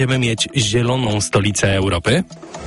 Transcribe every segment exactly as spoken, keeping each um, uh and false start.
będziemy mieć zieloną stolicę Europy?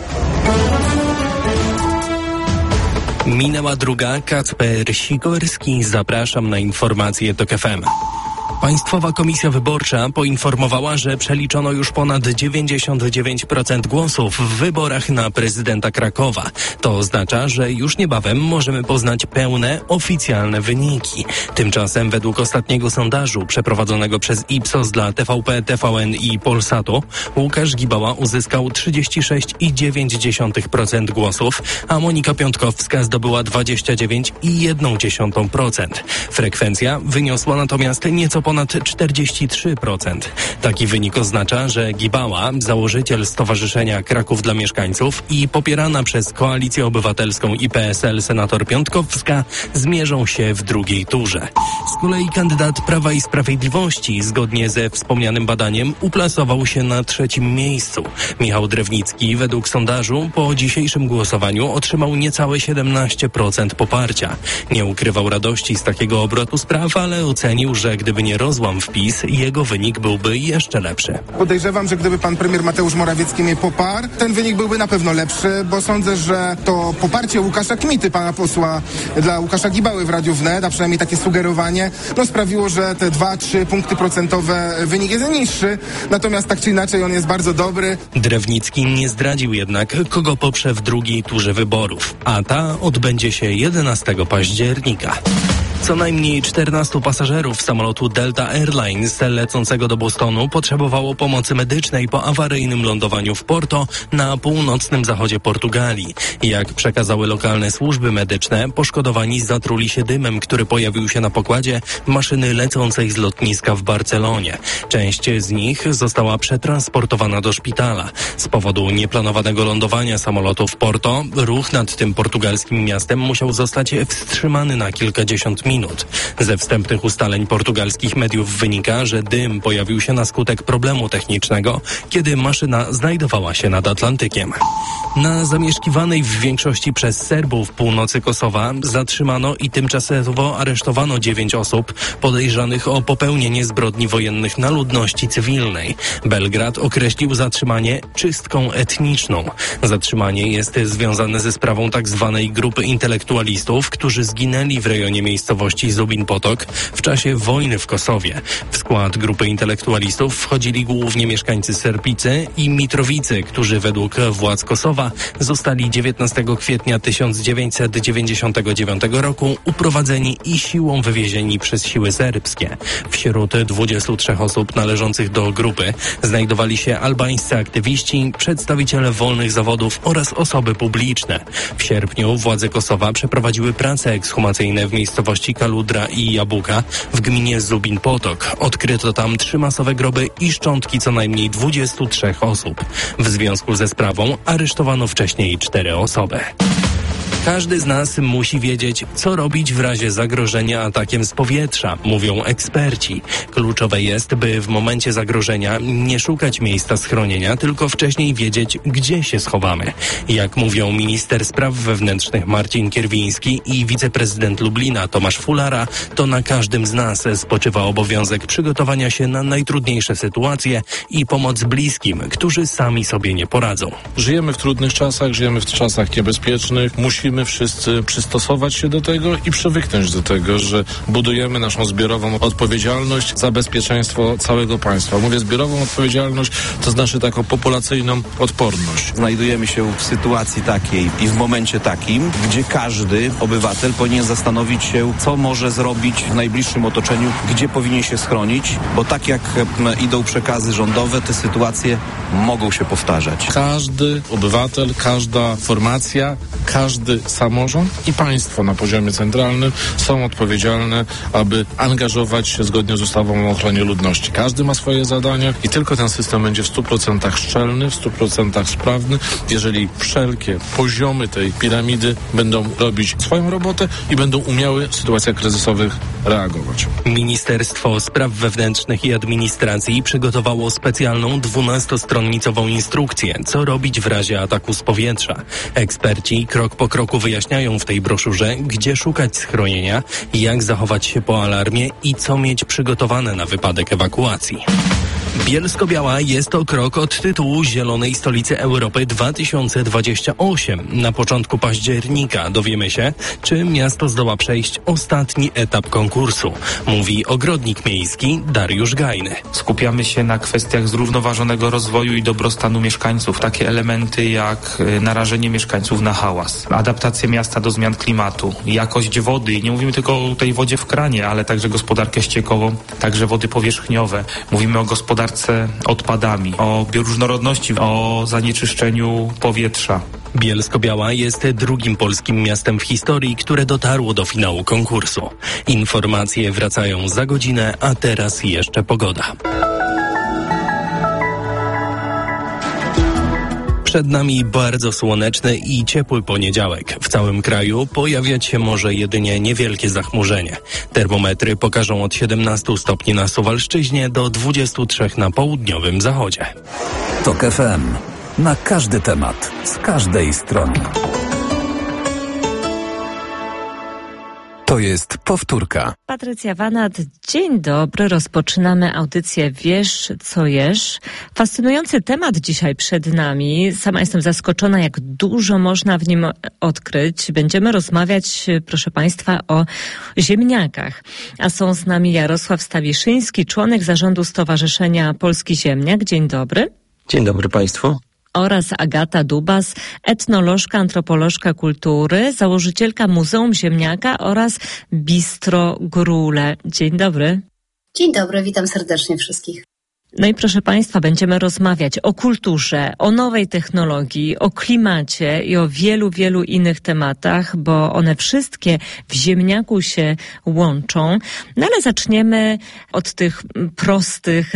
Minęła druga, Kacper Sikorski, zapraszam na informacje TOK F M. Państwowa Komisja Wyborcza poinformowała, że przeliczono już ponad dziewięćdziesiąt dziewięć procent głosów w wyborach na prezydenta Krakowa. To oznacza, że już niebawem możemy poznać pełne, oficjalne wyniki. Tymczasem według ostatniego sondażu przeprowadzonego przez Ipsos dla T V P, T V N i Polsatu Łukasz Gibała uzyskał trzydzieści sześć przecinek dziewięć procent głosów, a Monika Piątkowska zdobyła dwadzieścia dziewięć przecinek jeden procent. Frekwencja wyniosła natomiast nieco ponad czterdzieści trzy procent. Taki wynik oznacza, że Gibała, założyciel Stowarzyszenia Kraków dla Mieszkańców i popierana przez Koalicję Obywatelską i P S L senator Piątkowska zmierzą się w drugiej turze. Z kolei kandydat Prawa i Sprawiedliwości, zgodnie ze wspomnianym badaniem, uplasował się na trzecim miejscu. Michał Drewnicki według sondażu po dzisiejszym głosowaniu otrzymał niecałe siedemnaście procent poparcia. Nie ukrywał radości z takiego obrotu spraw, ale ocenił, że gdyby nie rozłam w PiS, jego wynik byłby jeszcze lepszy. Podejrzewam, że gdyby pan premier Mateusz Morawiecki mnie poparł, ten wynik byłby na pewno lepszy, bo sądzę, że to poparcie Łukasza Kmity, pana posła, dla Łukasza Gibały w Radiu Wnet, a przynajmniej takie sugerowanie, no sprawiło, że te dwa trzy punkty procentowe wynik jest niższy, natomiast tak czy inaczej on jest bardzo dobry. Drewnicki nie zdradził jednak, kogo poprze w drugiej turze wyborów, a ta odbędzie się jedenastego października. Co najmniej czternastu pasażerów samolotu Delta Airlines lecącego do Bostonu potrzebowało pomocy medycznej po awaryjnym lądowaniu w Porto na północnym zachodzie Portugalii. Jak przekazały lokalne służby medyczne, poszkodowani zatruli się dymem, który pojawił się na pokładzie maszyny lecącej z lotniska w Barcelonie. Część z nich została przetransportowana do szpitala. Z powodu nieplanowanego lądowania samolotu w Porto, ruch nad tym portugalskim miastem musiał zostać wstrzymany na kilkadziesiąt minut. Minut. Ze wstępnych ustaleń portugalskich mediów wynika, że dym pojawił się na skutek problemu technicznego, kiedy maszyna znajdowała się nad Atlantykiem. Na zamieszkiwanej w większości przez Serbów północy Kosowa zatrzymano i tymczasowo aresztowano dziewięć osób podejrzanych o popełnienie zbrodni wojennych na ludności cywilnej. Belgrad określił zatrzymanie czystką etniczną. Zatrzymanie jest związane ze sprawą tak zwanej grupy intelektualistów, którzy zginęli w rejonie miejscowości Zubin Potok w czasie wojny w Kosowie. W skład grupy intelektualistów wchodzili głównie mieszkańcy Serpicy i Mitrowicy, którzy według władz Kosowa zostali dziewiętnastego kwietnia tysiąc dziewięćset dziewięćdziesiątego dziewiątego roku uprowadzeni i siłą wywiezieni przez siły serbskie. Wśród dwudziestu trzech osób należących do grupy znajdowali się albańscy aktywiści, przedstawiciele wolnych zawodów oraz osoby publiczne. W sierpniu władze Kosowa przeprowadziły prace ekshumacyjne w miejscowości Kaludra i Jabuka w gminie Zubin Potok. Odkryto tam trzy masowe groby i szczątki co najmniej dwudziestu trzech osób. W związku ze sprawą aresztowano wcześniej cztery osoby. Każdy z nas musi wiedzieć, co robić w razie zagrożenia atakiem z powietrza, mówią eksperci. Kluczowe jest, by w momencie zagrożenia nie szukać miejsca schronienia, tylko wcześniej wiedzieć, gdzie się schowamy. Jak mówią minister spraw wewnętrznych Marcin Kierwiński i wiceprezydent Lublina Tomasz Fulara, to na każdym z nas spoczywa obowiązek przygotowania się na najtrudniejsze sytuacje i pomoc bliskim, którzy sami sobie nie poradzą. Żyjemy w trudnych czasach, żyjemy w czasach niebezpiecznych, musimy My wszyscy przystosować się do tego i przywyknąć do tego, że budujemy naszą zbiorową odpowiedzialność za bezpieczeństwo całego państwa. Mówię zbiorową odpowiedzialność, to znaczy taką populacyjną odporność. Znajdujemy się w sytuacji takiej i w momencie takim, gdzie każdy obywatel powinien zastanowić się, co może zrobić w najbliższym otoczeniu, gdzie powinien się schronić, bo tak jak idą przekazy rządowe, te sytuacje mogą się powtarzać. Każdy obywatel, każda formacja, każdy samorząd i państwo na poziomie centralnym są odpowiedzialne, aby angażować się zgodnie z ustawą o ochronie ludności. Każdy ma swoje zadania i tylko ten system będzie w stu procentach szczelny, w stu procentach sprawny, jeżeli wszelkie poziomy tej piramidy będą robić swoją robotę i będą umiały w sytuacjach kryzysowych reagować. Ministerstwo Spraw Wewnętrznych i Administracji przygotowało specjalną dwunastostronnicową instrukcję, co robić w razie ataku z powietrza. Eksperci krok po kroku wyjaśniają w tej broszurze, gdzie szukać schronienia, jak zachować się po alarmie i co mieć przygotowane na wypadek ewakuacji. Bielsko-Biała jest to krok od tytułu Zielonej Stolicy Europy dwa tysiące dwudziesty ósmy. Na początku października dowiemy się, czy miasto zdoła przejść ostatni etap konkursu, mówi ogrodnik miejski Dariusz Gajny. Skupiamy się na kwestiach zrównoważonego rozwoju i dobrostanu mieszkańców. Takie elementy jak narażenie mieszkańców na hałas, adaptację miasta do zmian klimatu, jakość wody. I nie mówimy tylko o tej wodzie w kranie, ale także gospodarkę ściekową, także wody powierzchniowe. Mówimy o gospodarce odpadami, o bioróżnorodności, o zanieczyszczeniu powietrza. Bielsko-Biała jest drugim polskim miastem w historii, które dotarło do finału konkursu. Informacje wracają za godzinę, a teraz jeszcze pogoda. Przed nami bardzo słoneczny i ciepły poniedziałek. W całym kraju pojawiać się może jedynie niewielkie zachmurzenie. Termometry pokażą od siedemnastu stopni na Suwalszczyźnie do dwudziestu trzech na południowym zachodzie. Tok F M. Na każdy temat, z każdej strony. To jest powtórka. Patrycja Wanat, dzień dobry. Rozpoczynamy audycję Wiesz, co jesz. Fascynujący temat dzisiaj przed nami. Sama jestem zaskoczona, jak dużo można w nim odkryć. Będziemy rozmawiać, proszę Państwa, o ziemniakach. A są z nami Jarosław Stawiszyński, członek zarządu Stowarzyszenia Polski Ziemniak. Dzień dobry. Dzień dobry Państwu. Oraz Agata Dubas, etnolożka, antropolożka kultury, założycielka Muzeum Ziemniaka oraz Bistro Grule. Dzień dobry. Dzień dobry, witam serdecznie wszystkich. No i proszę Państwa, będziemy rozmawiać o kulturze, o nowej technologii, o klimacie i o wielu, wielu innych tematach, bo one wszystkie w ziemniaku się łączą. No ale zaczniemy od tych prostych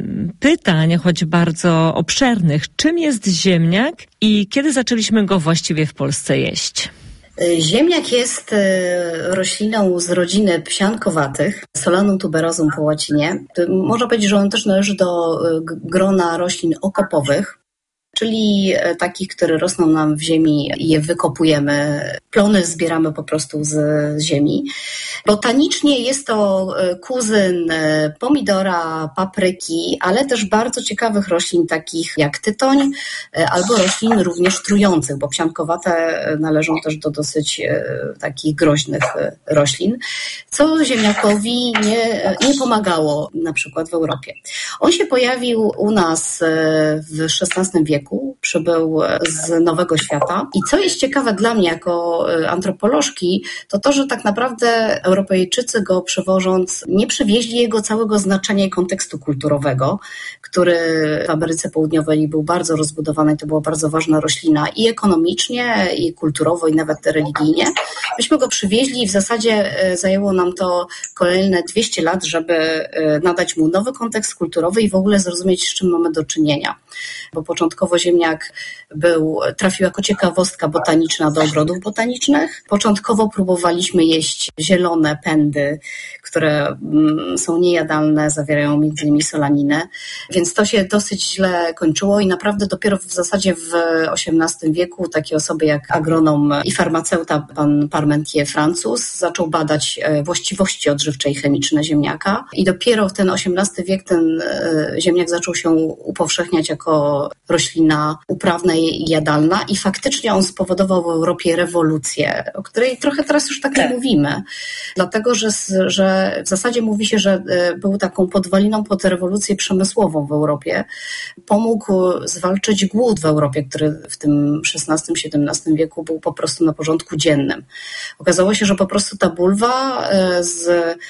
pytań, choć bardzo obszernych. Czym jest ziemniak i kiedy zaczęliśmy go właściwie w Polsce jeść? Ziemniak jest rośliną z rodziny psiankowatych, Solanum tuberosum po łacinie. Można powiedzieć, że on też należy do grona roślin okopowych, czyli takich, które rosną nam w ziemi i je wykopujemy. Plony zbieramy po prostu z ziemi. Botanicznie jest to kuzyn pomidora, papryki, ale też bardzo ciekawych roślin takich jak tytoń albo roślin również trujących, bo psiankowate należą też do dosyć takich groźnych roślin, co ziemniakowi nie, nie pomagało na przykład w Europie. On się pojawił u nas w szesnastym wieku, przybył z Nowego Świata i co jest ciekawe dla mnie jako antropolożki, to to, że tak naprawdę Europejczycy go przywożąc nie przywieźli jego całego znaczenia i kontekstu kulturowego, który w Ameryce Południowej był bardzo rozbudowany, to była bardzo ważna roślina i ekonomicznie, i kulturowo, i nawet religijnie. Myśmy go przywieźli i w zasadzie zajęło nam to kolejne dwieście lat, żeby nadać mu nowy kontekst kulturowy i w ogóle zrozumieć, z czym mamy do czynienia. Bo początkowo ziemniak był, trafił jako ciekawostka botaniczna do ogrodów botanicznych. Początkowo próbowaliśmy jeść zielone pędy, które są niejadalne, zawierają między innymi solaninę, więc to się dosyć źle kończyło i naprawdę dopiero w zasadzie w osiemnastym wieku takie osoby jak agronom i farmaceuta pan Parmentier Francuz zaczął badać właściwości odżywcze i chemiczne ziemniaka i dopiero w ten osiemnasty wiek ten ziemniak zaczął się upowszechniać jako roślina uprawna i jadalna i faktycznie on spowodował w Europie rewolucję, o której trochę teraz już tak nie mówimy, dlatego że, że w zasadzie mówi się, że był taką podwaliną pod rewolucję przemysłową w Europie. Pomógł zwalczyć głód w Europie, który w tym szesnastym siedemnastym wieku był po prostu na porządku dziennym. Okazało się, że po prostu ta bulwa z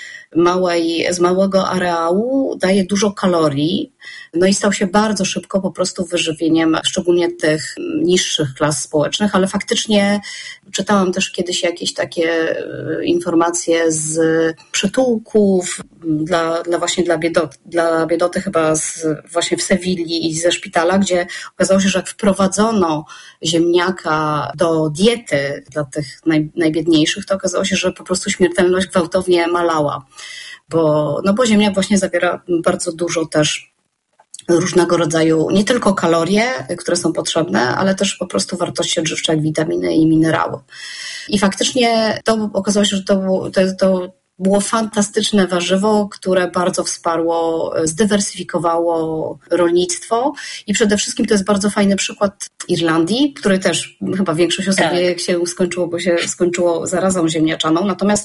małej, z małego areału daje dużo kalorii, no i stał się bardzo szybko po prostu wyżywieniem, szczególnie tych niższych klas społecznych, ale faktycznie czytałam też kiedyś jakieś takie informacje z przytułków dla, dla właśnie dla, biedot, dla biedoty chyba z, właśnie w Sewilli i ze szpitala, gdzie okazało się, że jak wprowadzono ziemniaka do diety dla tych naj, najbiedniejszych, to okazało się, że po prostu śmiertelność gwałtownie malała, bo, no bo ziemniak właśnie zawiera bardzo dużo też różnego rodzaju, nie tylko kalorie, które są potrzebne, ale też po prostu wartości odżywcze jak witaminy i minerały. I faktycznie to okazało się, że to, to, to było fantastyczne warzywo, które bardzo wsparło, zdywersyfikowało rolnictwo i przede wszystkim to jest bardzo fajny przykład Irlandii, który też chyba większość osób wie, jak się skończyło, bo się skończyło zarazą ziemniaczaną. Natomiast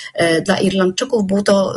dla Irlandczyków był to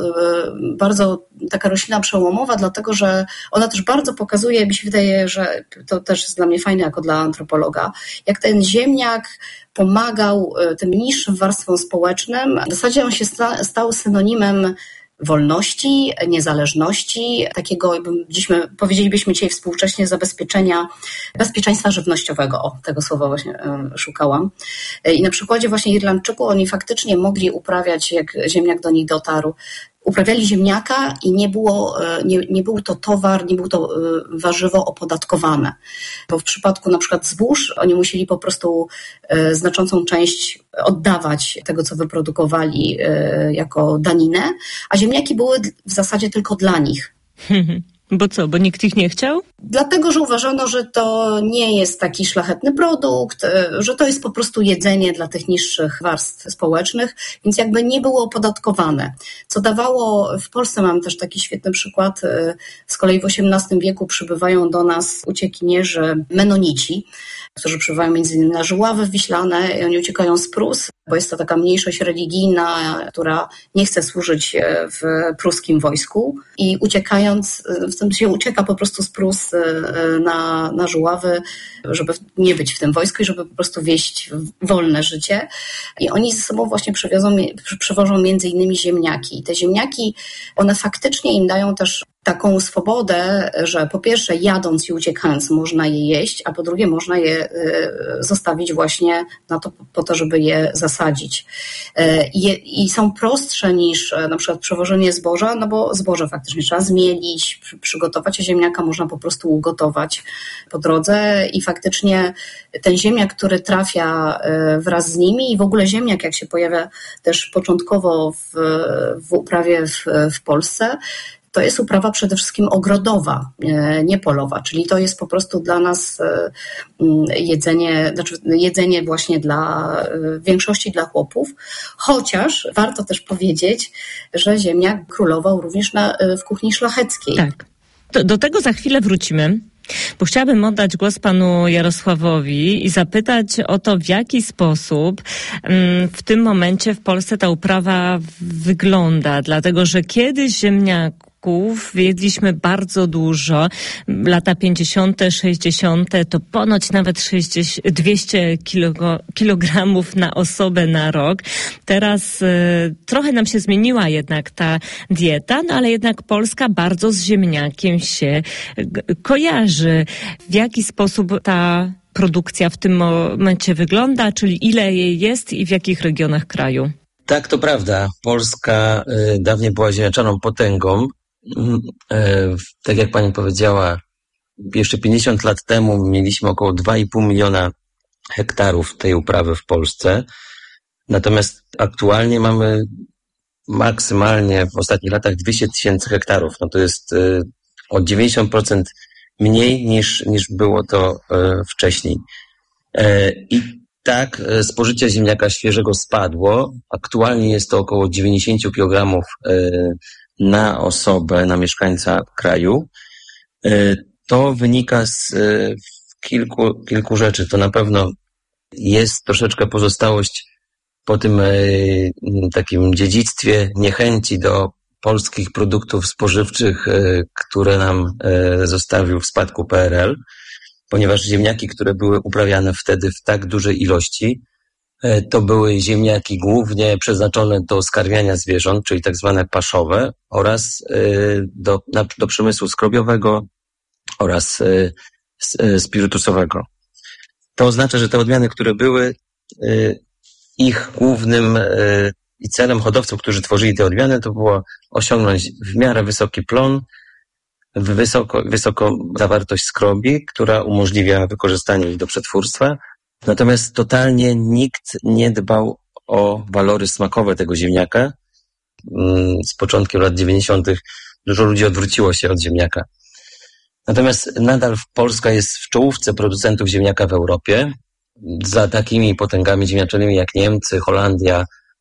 bardzo taka roślina przełomowa, dlatego że ona też bardzo pokazuje, mi się wydaje, że to też jest dla mnie fajne jako dla antropologa, jak ten ziemniak pomagał tym niższym warstwom społecznym. W zasadzie on się stał synonimem wolności, niezależności, takiego, byśmy, powiedzielibyśmy dzisiaj współcześnie, zabezpieczenia, bezpieczeństwa żywnościowego. O, tego słowa właśnie e, szukałam. I na przykładzie właśnie Irlandczyków oni faktycznie mogli uprawiać, jak ziemniak do nich dotarł, uprawiali ziemniaka i nie było, nie, nie był to towar, nie było to warzywo opodatkowane. Bo w przypadku na przykład zbóż oni musieli po prostu znaczącą część oddawać tego, co wyprodukowali jako daninę, a ziemniaki były w zasadzie tylko dla nich. Bo co, bo nikt ich nie chciał? Dlatego, że uważano, że to nie jest taki szlachetny produkt, że to jest po prostu jedzenie dla tych niższych warstw społecznych, więc jakby nie było opodatkowane. Co dawało, w Polsce mam też taki świetny przykład, z kolei w osiemnastym wieku przybywają do nas uciekinierzy menonici, którzy przybywają między innymi na Żuławy Wiślane i oni uciekają z Prus, bo jest to taka mniejszość religijna, która nie chce służyć w pruskim wojsku i uciekając, w tym się ucieka po prostu z Prus na, na Żuławy, żeby nie być w tym wojsku i żeby po prostu wieść wolne życie. I oni ze sobą właśnie przywiozą, przywożą między innymi ziemniaki. I te ziemniaki, one faktycznie im dają też taką swobodę, że po pierwsze jadąc i uciekając można je jeść, a po drugie można je zostawić właśnie na to, po to, żeby je zasadzić. I, i są prostsze niż na przykład przewożenie zboża, no bo zboże faktycznie trzeba zmielić, przygotować, a ziemniaka można po prostu ugotować po drodze i faktycznie ten ziemniak, który trafia wraz z nimi i w ogóle ziemniak, jak się pojawia też początkowo w, w uprawie w, w Polsce, to jest uprawa przede wszystkim ogrodowa, nie polowa, czyli to jest po prostu dla nas jedzenie, znaczy jedzenie właśnie dla w większości dla chłopów, chociaż warto też powiedzieć, że ziemniak królował również na, w kuchni szlacheckiej. Tak. Do, do tego za chwilę wrócimy. Bo chciałabym oddać głos panu Jarosławowi i zapytać o to, w jaki sposób w tym momencie w Polsce ta uprawa wygląda, dlatego że kiedyś ziemniaków jedliśmy bardzo dużo, lata pięćdziesiąte, sześćdziesiąte to ponoć nawet sześćdziesiąt, dwieście kilogramów na osobę na rok. Teraz y, trochę nam się zmieniła jednak ta dieta, no ale jednak Polska bardzo z ziemniakiem się g- kojarzy. W jaki sposób ta produkcja w tym momencie wygląda, czyli ile jej jest i w jakich regionach kraju? Tak, to prawda. Polska y, dawniej była ziemniaczaną potęgą. Y, tak jak pani powiedziała, jeszcze pięćdziesiąt lat temu mieliśmy około dwa i pół miliona hektarów tej uprawy w Polsce. Natomiast aktualnie mamy maksymalnie w ostatnich latach dwieście tysięcy hektarów. No to jest y, o dziewięćdziesiąt procent mniej niż, niż było to y, wcześniej. Y, I tak, spożycie ziemniaka świeżego spadło. Aktualnie jest to około dziewięćdziesiąt kilogramów na osobę, na mieszkańca kraju. To wynika z kilku, kilku rzeczy. To na pewno jest troszeczkę pozostałość po tym takim dziedzictwie niechęci do polskich produktów spożywczych, które nam zostawił w spadku P R L. Ponieważ ziemniaki, które były uprawiane wtedy w tak dużej ilości, to były ziemniaki głównie przeznaczone do skarmiania zwierząt, czyli tak zwane paszowe oraz do, do przemysłu skrobiowego oraz spirytusowego. To oznacza, że te odmiany, które były, ich głównym i celem hodowców, którzy tworzyli te odmiany, to było osiągnąć w miarę wysoki plon, Wysoko, wysoko zawartość skrobi, która umożliwia wykorzystanie ich do przetwórstwa. Natomiast totalnie nikt nie dbał o walory smakowe tego ziemniaka. Z początkiem lat dziewięćdziesiątych dużo ludzi odwróciło się od ziemniaka. Natomiast nadal Polska jest w czołówce producentów ziemniaka w Europie. Za takimi potęgami ziemniaczanymi jak Niemcy, Holandia,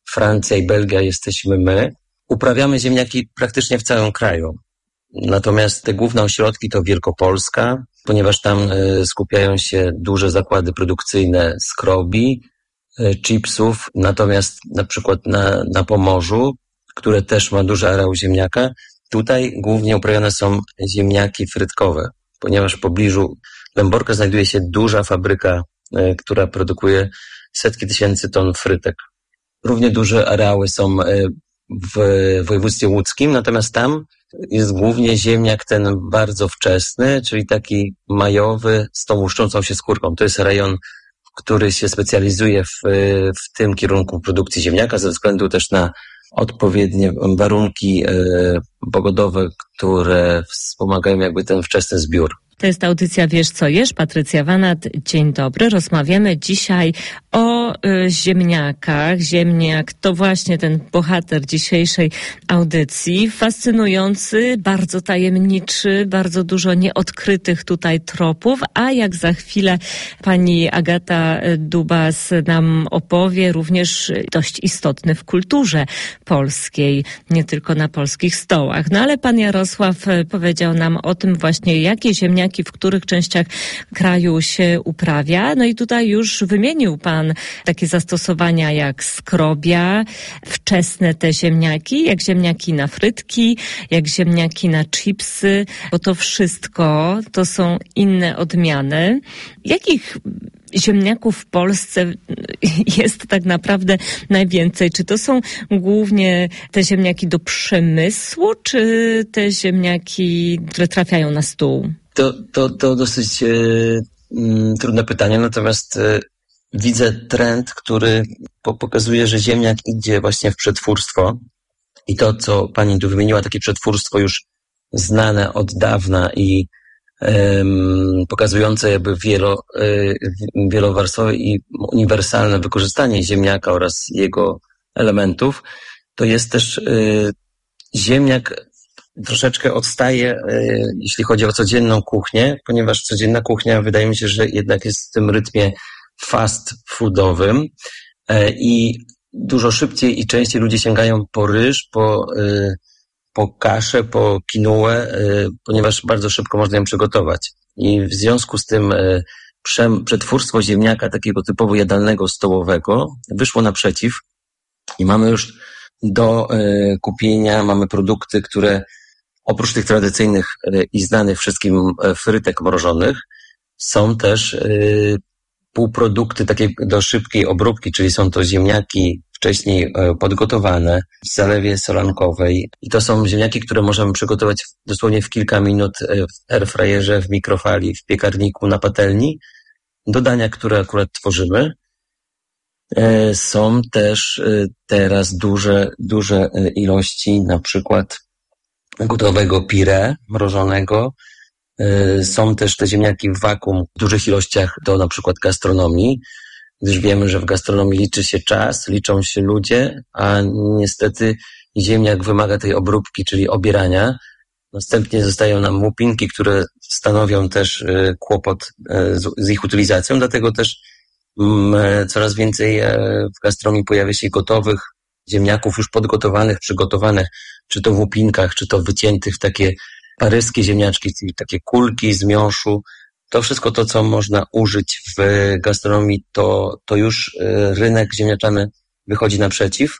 Francja i Belgia jesteśmy my. Uprawiamy ziemniaki praktycznie w całym kraju. Natomiast te główne ośrodki to Wielkopolska, ponieważ tam skupiają się duże zakłady produkcyjne skrobi, chipsów. Natomiast na przykład na, na Pomorzu, które też ma duży areał ziemniaka, tutaj głównie uprawiane są ziemniaki frytkowe, ponieważ w pobliżu Lęborka znajduje się duża fabryka, która produkuje setki tysięcy ton frytek. Równie duże areały są w województwie łódzkim, natomiast tam jest głównie ziemniak ten bardzo wczesny, czyli taki majowy z tą łuszczącą się skórką. To jest rejon, który się specjalizuje w, w tym kierunku produkcji ziemniaka ze względu też na odpowiednie warunki pogodowe, które wspomagają jakby ten wczesny zbiór. To jest audycja Wiesz co jesz? Patrycja Wanat, dzień dobry. Rozmawiamy dzisiaj o y, ziemniakach. Ziemniak to właśnie ten bohater dzisiejszej audycji. Fascynujący, bardzo tajemniczy, bardzo dużo nieodkrytych tutaj tropów, a jak za chwilę pani Agata Dubas nam opowie, również dość istotny w kulturze polskiej, nie tylko na polskich stołach. No ale pan Jarosław powiedział nam o tym właśnie, jakie ziemniaki w których częściach kraju się uprawia. No i tutaj już wymienił pan takie zastosowania jak skrobia, wczesne te ziemniaki, jak ziemniaki na frytki, jak ziemniaki na chipsy, bo to wszystko to są inne odmiany. Jakich ziemniaków w Polsce jest tak naprawdę najwięcej? Czy to są głównie te ziemniaki do przemysłu, czy te ziemniaki, które trafiają na stół? To, to, to dosyć e, m, trudne pytanie, natomiast e, widzę trend, który po, pokazuje, że ziemniak idzie właśnie w przetwórstwo i to, co pani tu wymieniła, takie przetwórstwo już znane od dawna i e, pokazujące jakby wielo, e, wielowarstwowe i uniwersalne wykorzystanie ziemniaka oraz jego elementów, to jest też e, ziemniak troszeczkę odstaje, e, jeśli chodzi o codzienną kuchnię, ponieważ codzienna kuchnia wydaje mi się, że jednak jest w tym rytmie fast foodowym e, i dużo szybciej i częściej ludzie sięgają po ryż, po, e, po kaszę, po kinuę, e, ponieważ bardzo szybko można ją przygotować. I w związku z tym e, przem, przetwórstwo ziemniaka takiego typowo jadalnego, stołowego wyszło naprzeciw i mamy już do e, kupienia, mamy produkty, które oprócz tych tradycyjnych i znanych wszystkim frytek mrożonych, są też y, półprodukty takie do szybkiej obróbki, czyli są to ziemniaki wcześniej podgotowane w zalewie solankowej. I to są ziemniaki, które możemy przygotować dosłownie w kilka minut w airfryerze, w mikrofali, w piekarniku, na patelni, do dania, które akurat tworzymy. Y, są też y, teraz duże, duże ilości na przykład gotowego pire mrożonego. Są też te ziemniaki w wakuum w dużych ilościach do na przykład gastronomii, gdyż wiemy, że w gastronomii liczy się czas, liczą się ludzie, a niestety ziemniak wymaga tej obróbki, czyli obierania. Następnie zostają nam łupinki, które stanowią też kłopot z ich utylizacją, dlatego też coraz więcej w gastronomii pojawia się gotowych ziemniaków już podgotowanych, przygotowanych, czy to w łupinkach, czy to wyciętych w takie paryskie ziemniaczki, czyli takie kulki z miąższu. To wszystko to, co można użyć w gastronomii, to, to już rynek ziemniaczany wychodzi naprzeciw.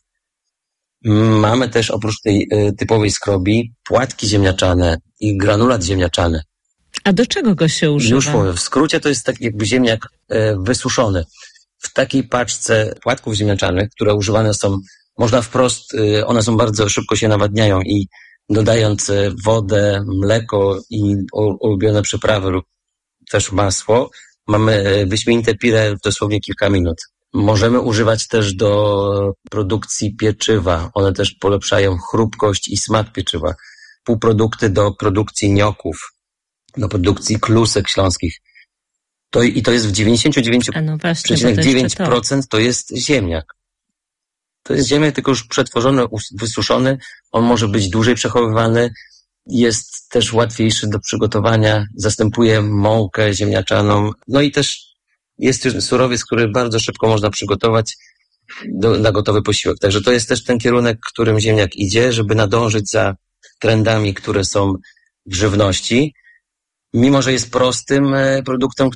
Mamy też oprócz tej typowej skrobi płatki ziemniaczane i granulat ziemniaczany. A do czego go się używa? Już powiem. W skrócie to jest taki jakby ziemniak wysuszony. W takiej paczce płatków ziemniaczanych, które używane są, można wprost, one są bardzo szybko się nawadniają i dodając wodę, mleko i ulubione przyprawy lub też masło, mamy wyśmienite pire w dosłownie kilka minut. Możemy używać też do produkcji pieczywa. One też polepszają chrupkość i smak pieczywa. Półprodukty do produkcji nioków, do produkcji klusek śląskich. To, I to jest w dziewięćdziesiąt dziewięć przecinek dziewięć procent to jest ziemniak. To jest ziemniak, tylko już przetworzony, wysuszony. On może być dłużej przechowywany. Jest też łatwiejszy do przygotowania. Zastępuje mąkę ziemniaczaną. No i też jest surowiec, który bardzo szybko można przygotować. do, na gotowy posiłek. Także to jest też ten kierunek, którym ziemniak idzie, żeby nadążyć za trendami, które są w żywności. Mimo że jest prostym produktem,